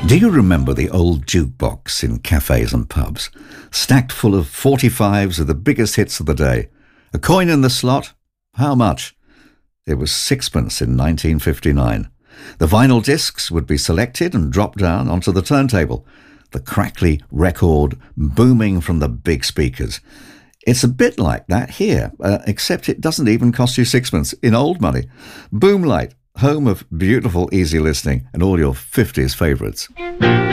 Do you remember the old jukebox in cafes and pubs? Stacked full of 45s of the biggest hits of the day. A coin in the slot? How much? It was sixpence in 1959. The vinyl discs would be selected and dropped down onto the turntable, the crackly record booming from the big speakers. It's a bit like that here, except it doesn't even cost you sixpence in old money. Boomlight, home of beautiful easy listening and all your 50s favourites.